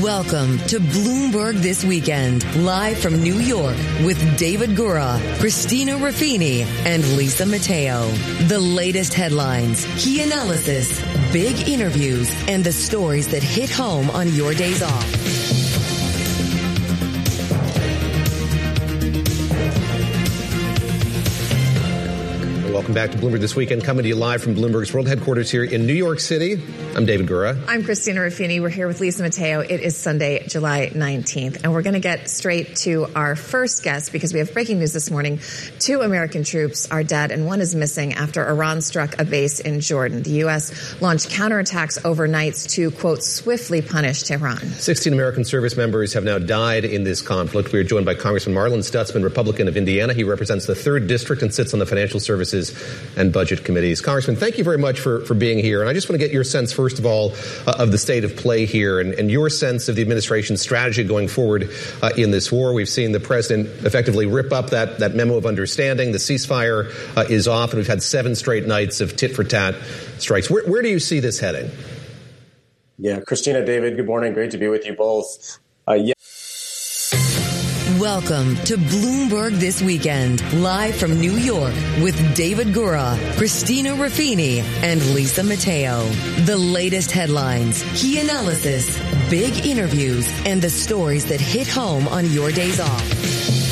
Welcome to Bloomberg This Weekend, live from New York with David Gura, Christina Ruffini, and Lisa Mateo. The latest headlines, key analysis, big interviews, and the stories that hit home on your days off. Welcome back to Bloomberg This Weekend, coming to you live from Bloomberg's world headquarters here in New York City. I'm David Gura. I'm Christina Ruffini. We're here with Lisa Mateo. It is Sunday, July 19th, and we're going to get straight to our first guest because we have breaking news this morning. 2 American troops are dead, and 1 is missing after Iran struck a base in Jordan. The U.S. launched counterattacks overnight to, quote, swiftly punish Tehran. 16 American service members have now died in this conflict. We are joined by Congressman Marlin Stutzman, Republican of Indiana. He represents the 3rd District and sits on the Financial Services and Budget Committees. Congressman, thank you very much for being here. And I just want to get your sense, first of all, of the state of play here and your sense of the administration's strategy going forward in this war. We've seen the president effectively rip up that memo of understanding. The ceasefire is off, and we've had 7 straight nights of tit-for-tat strikes. Where do you see this heading? Yeah, Christina, David, good morning. Great to be with you both. Welcome to Bloomberg This Weekend, live from New York with David Gura, Christina Ruffini, and Lisa Mateo. The latest headlines, key analysis, big interviews, and the stories that hit home on your days off.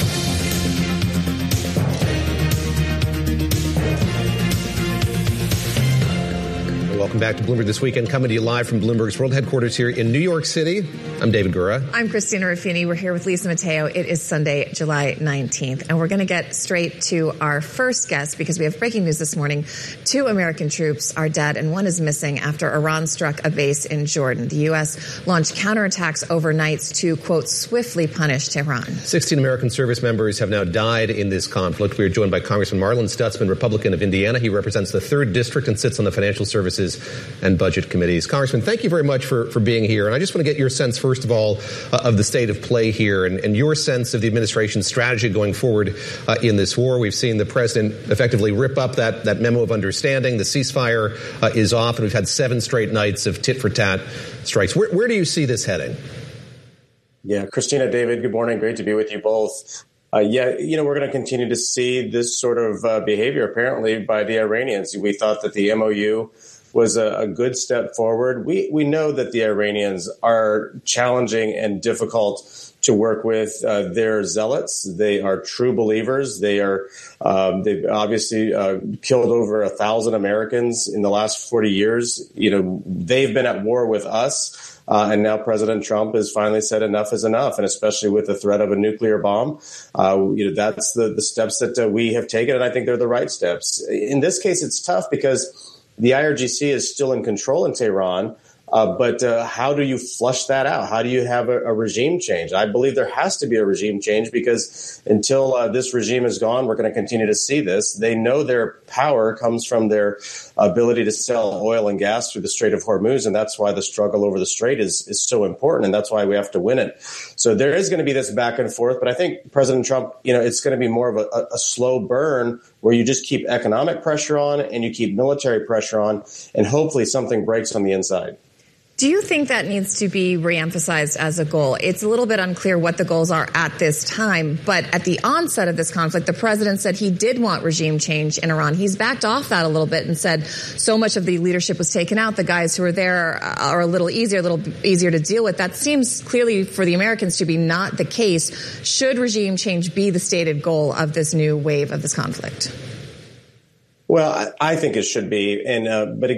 Welcome back to Bloomberg This Weekend, coming to you live from Bloomberg's world headquarters here in New York City. I'm David Gura. I'm Christina Ruffini. We're here with Lisa Mateo. It is Sunday, July 19th, and we're going to get straight to our first guest because we have breaking news this morning. 2 American troops are dead, and 1 is missing after Iran struck a base in Jordan. The U.S. launched counterattacks overnight to, quote, swiftly punish Tehran. 16 American service members have now died in this conflict. We are joined by Congressman Marlin Stutzman, Republican of Indiana. He represents the 3rd District and sits on the Financial Services and Budget Committees. Congressman, thank you very much for being here. And I just want to get your sense, first of all, of the state of play here and your sense of the administration's strategy going forward in this war. We've seen the president effectively rip up that memo of understanding. The ceasefire is off, and we've had 7 straight nights of tit-for-tat strikes. Where do you see this heading? Yeah, Christina, David, good morning. Great to be with you both. We're going to continue to see this sort of behavior, apparently, by the Iranians. We thought that the MOU was a good step forward. We know that the Iranians are challenging and difficult to work with. They're zealots. They are true believers. They've obviously killed over 1,000 Americans in the last 40 years. They've been at war with us. And now President Trump has finally said enough is enough, and especially with the threat of a nuclear bomb. That's the steps that we have taken, and I think they're the right steps. In this case, it's tough because the IRGC is still in control in Tehran, but how do you flush that out? How do you have a regime change? I believe there has to be a regime change because until this regime is gone, we're going to continue to see this. They know their power comes from their ability to sell oil and gas through the Strait of Hormuz, and that's why the struggle over the strait is so important, and that's why we have to win it. So there is going to be this back and forth, but I think President Trump, it's going to be more of a slow burn where you just keep economic pressure on and you keep military pressure on, and hopefully something breaks on the inside. Do you think that needs to be reemphasized as a goal? It's a little bit unclear what the goals are at this time, but at the onset of this conflict, the president said he did want regime change in Iran. He's backed off that a little bit and said so much of the leadership was taken out. The guys who are there are a little easier to deal with. That seems clearly for the Americans to be not the case. Should regime change be the stated goal of this new wave of this conflict? Well, I think it should be. But